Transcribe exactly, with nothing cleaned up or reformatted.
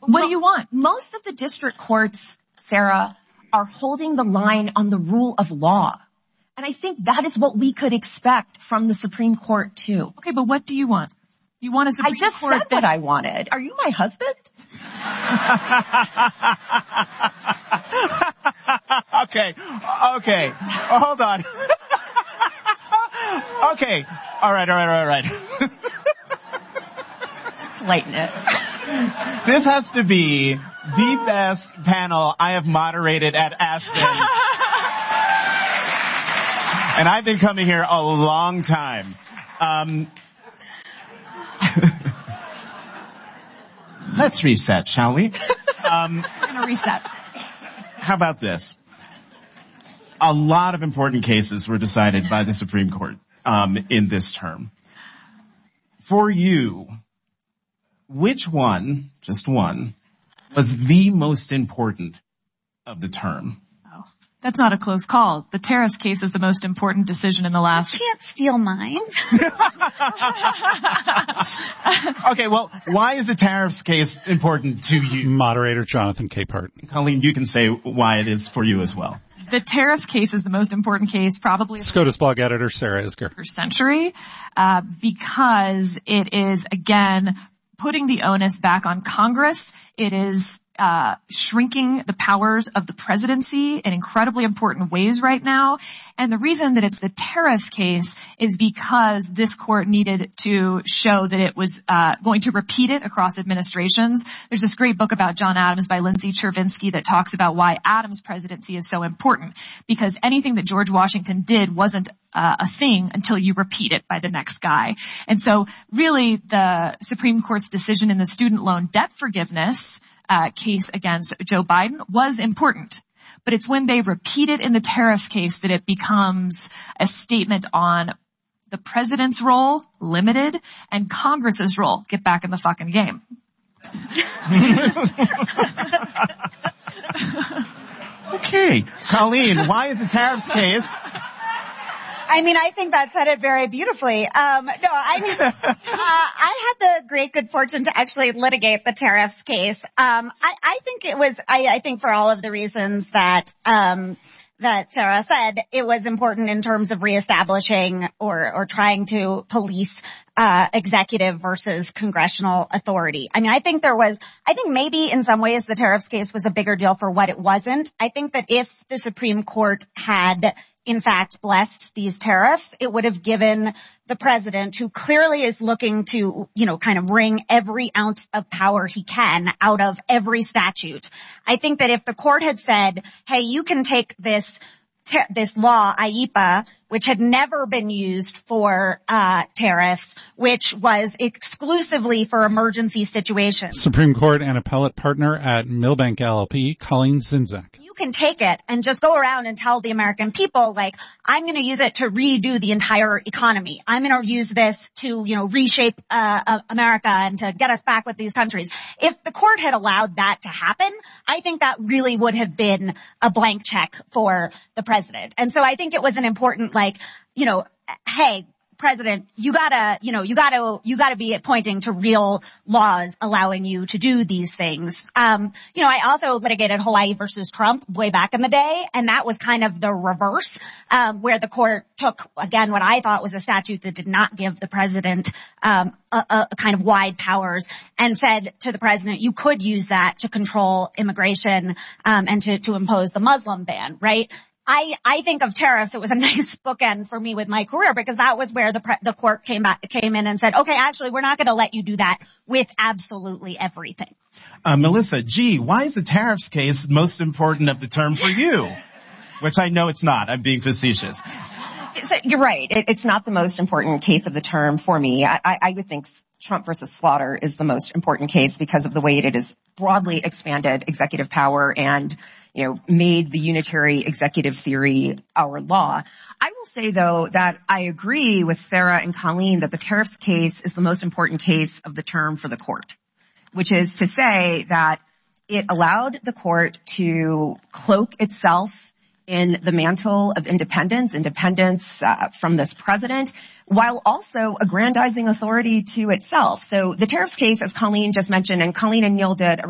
what do you want? Most of the district courts, Sarah, are holding the line on the rule of law. And I think that is what we could expect from the Supreme Court, too. Okay, but what do you want? You want a Supreme Court? I just Court said what I wanted. Are you my husband? okay, okay, oh, hold on. okay, all right, all right, all right. Let's lighten it. This has to be the best panel I have moderated at Aspen. And I've been coming here a long time. Um, let's reset, shall we? Um, We're going to reset. How about this? A lot of important cases were decided by the Supreme Court um, in this term. For you, which one, just one, was the most important of the term? Oh, that's not a close call. The tariffs case is the most important decision in the last... You can't steal mine. Okay, well, why is the tariffs case important to you? Moderator Jonathan Capehart. Colleen, you can say why it is for you as well. The tariffs case is the most important case, probably... SCOTUS blog editor Sarah Isgur. ...per century, uh, because it is, again... putting the onus back on Congress. It is uh shrinking the powers of the presidency in incredibly important ways right now. And the reason that it's the tariffs case is because this court needed to show that it was uh going to repeat it across administrations. There's this great book about John Adams by Lindsay Chervinsky that talks about why Adams' presidency is so important, because anything that George Washington did wasn't Uh, a thing until you repeat it by the next guy. And so really the Supreme Court's decision in the student loan debt forgiveness uh, case against Joe Biden was important. But it's when they repeat it in the tariffs case that it becomes a statement on the president's role, limited, and Congress's role, get back in the fucking game. Okay. Colleen, why is the tariffs case... I mean, I think that said it very beautifully. Um, no, I mean, uh, I had the great good fortune to actually litigate the tariffs case. Um, I, I think it was, I, I think for all of the reasons that, um, that Sarah said, it was important in terms of reestablishing or, or trying to police, uh, executive versus congressional authority. I mean, I think there was, I think maybe in some ways the tariffs case was a bigger deal for what it wasn't. I think that if the Supreme Court had in fact blessed these tariffs, it would have given the president, who clearly is looking to, you know, kind of wring every ounce of power he can out of every statute. I think that if the court had said, hey, you can take this this law, I E P A, which had never been used for uh tariffs, which was exclusively for emergency situations. Supreme Court and appellate partner at Milbank L L P, Colleen Zinzak. You can take it and just go around and tell the American people, like, I'm going to use it to redo the entire economy. I'm going to use this to, you know, reshape uh, uh, America and to get us back with these countries. If the court had allowed that to happen, I think that really would have been a blank check for the president. And so I think it was an important, like, you know, hey, President, you gotta, you know, you gotta, you gotta be pointing to real laws allowing you to do these things. Um, you know, I also litigated Hawaii versus Trump way back in the day, and that was kind of the reverse, um, where the court took, again, what I thought was a statute that did not give the president, um, a, a kind of wide powers, and said to the president, you could use that to control immigration, um, and to, to impose the Muslim ban, right? I, I think of tariffs, it was a nice bookend for me with my career, because that was where the pre- the court came back, came in and said, okay, actually, we're not going to let you do that with absolutely everything. Uh, Melissa, gee, why is the tariffs case most important of the term for you? Which I know it's not. I'm being facetious. So you're right. It, it's not the most important case of the term for me. I, I, I would think Trump versus Slaughter is the most important case because of the way it has broadly expanded executive power and, you know, made the unitary executive theory our law. I will say, though, that I agree with Sarah and Colleen that the tariffs case is the most important case of the term for the court, which is to say that it allowed the court to cloak itself in the mantle of independence, independence uh, from this president, while also aggrandizing authority to itself. So the tariffs case, as Colleen just mentioned, and Colleen and Neil did a